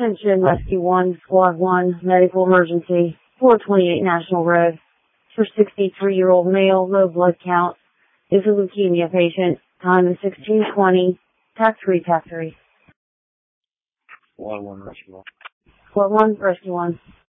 Attention, Rescue 1, Squad 1, medical emergency, 428 National Road. For 63-year-old male, low blood count, is a leukemia patient. Time is 16:20. Tap 3, tap 3. Squad 1, Rescue 1. Squad 1, Rescue 1.